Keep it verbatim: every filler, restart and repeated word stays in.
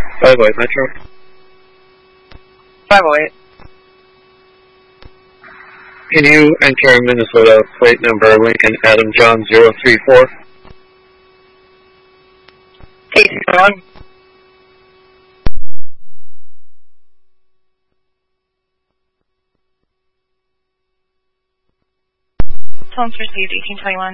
five oh eight Metro. five oh eight. Can you enter Minnesota plate number Lincoln Adam John zero three four? Casey John. Tones received eighteen twenty-one.